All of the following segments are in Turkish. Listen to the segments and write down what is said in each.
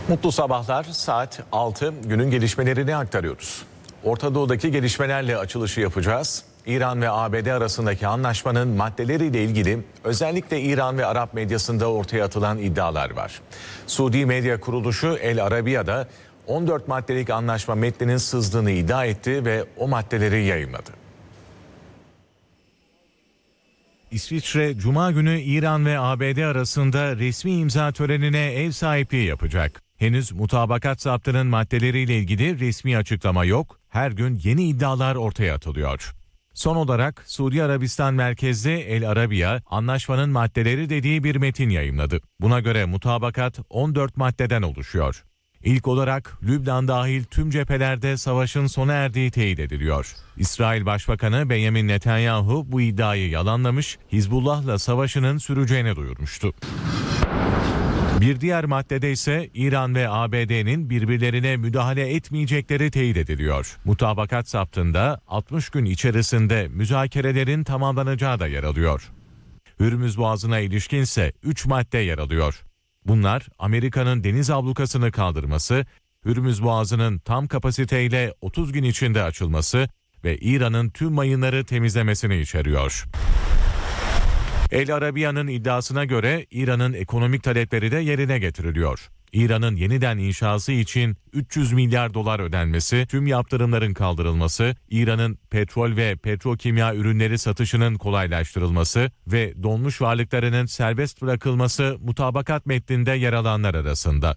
Mutlu sabahlar, saat 6, günün gelişmelerini aktarıyoruz. Orta Doğu'daki gelişmelerle açılışı yapacağız. İran ve ABD arasındaki anlaşmanın maddeleriyle ilgili özellikle İran ve Arap medyasında ortaya atılan iddialar var. Suudi medya kuruluşu El Arabiya'da 14 maddelik anlaşma metninin sızdığını iddia etti ve o maddeleri yayınladı. İsviçre, Cuma günü İran ve ABD arasında resmi imza törenine ev sahipliği yapacak. Henüz mutabakat zaptının maddeleriyle ilgili resmi açıklama yok, her gün yeni iddialar ortaya atılıyor. Son olarak Suudi Arabistan merkezli El Arabiya, anlaşmanın maddeleri dediği bir metin yayımladı. Buna göre mutabakat 14 maddeden oluşuyor. İlk olarak Lübnan dahil tüm cephelerde savaşın sona erdiği teyit ediliyor. İsrail Başbakanı Benjamin Netanyahu bu iddiayı yalanlamış, Hizbullah'la savaşının süreceğini duyurmuştu. Bir diğer maddede ise İran ve ABD'nin birbirlerine müdahale etmeyecekleri teyit ediliyor. Mutabakat zaptında 60 gün içerisinde müzakerelerin tamamlanacağı da yer alıyor. Hürmüz Boğazı'na ilişkinse 3 madde yer alıyor. Bunlar Amerika'nın deniz ablukasını kaldırması, Hürmüz Boğazı'nın tam kapasiteyle 30 gün içinde açılması ve İran'ın tüm mayınları temizlemesini içeriyor. El Arabiya'nın iddiasına göre İran'ın ekonomik talepleri de yerine getiriliyor. İran'ın yeniden inşası için 300 milyar dolar ödenmesi, tüm yaptırımların kaldırılması, İran'ın petrol ve petrokimya ürünleri satışının kolaylaştırılması ve donmuş varlıklarının serbest bırakılması mutabakat metninde yer alanlar arasında.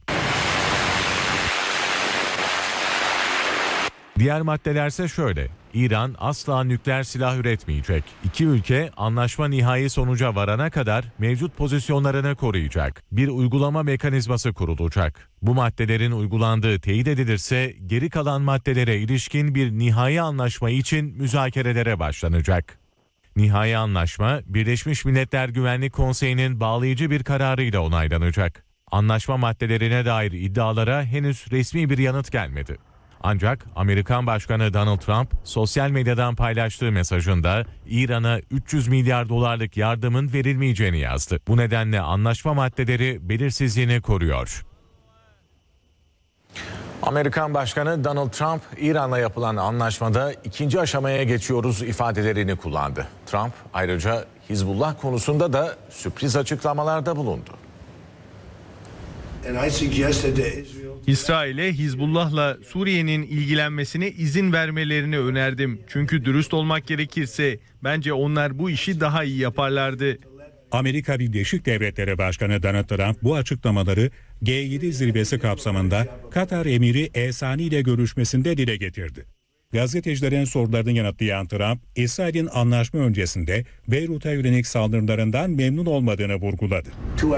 Diğer maddelerse şöyle: İran asla nükleer silah üretmeyecek. İki ülke anlaşma nihai sonuca varana kadar mevcut pozisyonlarını koruyacak. Bir uygulama mekanizması kurulacak. Bu maddelerin uygulandığı teyit edilirse geri kalan maddelere ilişkin bir nihai anlaşma için müzakerelere başlanacak. Nihai anlaşma Birleşmiş Milletler Güvenlik Konseyi'nin bağlayıcı bir kararıyla onaylanacak. Anlaşma maddelerine dair iddialara henüz resmi bir yanıt gelmedi. Ancak Amerikan Başkanı Donald Trump sosyal medyadan paylaştığı mesajında İran'a 300 milyar dolarlık yardımın verilmeyeceğini yazdı. Bu nedenle anlaşma maddeleri belirsizliğini koruyor. Amerikan Başkanı Donald Trump, İran'la yapılan anlaşmada ikinci aşamaya geçiyoruz ifadelerini kullandı. Trump ayrıca Hizbullah konusunda da sürpriz açıklamalarda bulundu. İsrail'e Hizbullah'la Suriye'nin ilgilenmesine izin vermelerini önerdim. Çünkü dürüst olmak gerekirse bence onlar bu işi daha iyi yaparlardı. Amerika Birleşik Devletleri Başkanı Donald Trump bu açıklamaları G7 zirvesi kapsamında Katar emiri El-Sani ile görüşmesinde dile getirdi. Gazetecilerin sorularını yanıtlayan Trump, İsrail'in anlaşma öncesinde Beyrut'a yönelik saldırılarından memnun olmadığını vurguladı.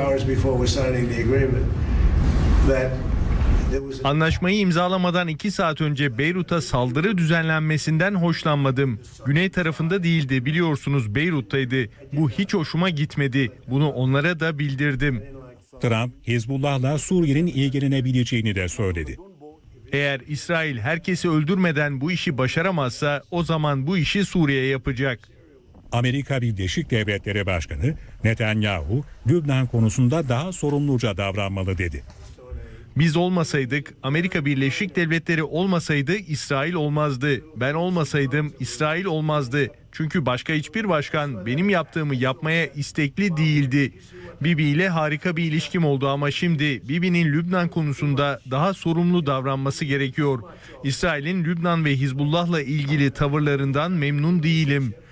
Anlaşmayı imzalamadan 2 saat önce Beyrut'a saldırı düzenlenmesinden hoşlanmadım. Güney tarafında değildi, biliyorsunuz, Beyrut'taydı. Bu hiç hoşuma gitmedi. Bunu onlara da bildirdim. Trump, Hizbullah'la Suriye'nin ilgilenebileceğini de söyledi. Eğer İsrail herkesi öldürmeden bu işi başaramazsa o zaman bu işi Suriye yapacak. Amerika Birleşik Devletleri Başkanı Netanyahu, Lübnan konusunda daha sorumluca davranmalı dedi. Biz olmasaydık, Amerika Birleşik Devletleri olmasaydı İsrail olmazdı. Ben olmasaydım İsrail olmazdı. Çünkü başka hiçbir başkan benim yaptığımı yapmaya istekli değildi. Bibi ile harika bir ilişkim oldu ama şimdi Bibi'nin Lübnan konusunda daha sorumlu davranması gerekiyor. İsrail'in Lübnan ve Hizbullah'la ilgili tavırlarından memnun değilim.